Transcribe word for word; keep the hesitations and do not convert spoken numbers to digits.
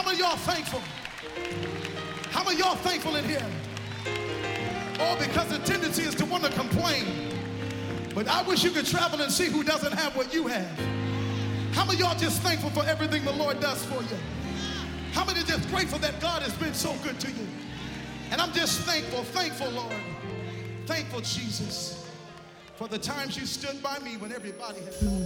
many of y'all thankful? How many of y'all thankful in here? Oh, because the tendency is to want to complain. But I wish you could travel and see who doesn't have what you have. How many of y'all just thankful for everything the Lord does for you? How many are just grateful that God has been so good to you? And I'm just thankful, thankful, Lord. Thankful, Jesus, for the times you stood by me when everybody had.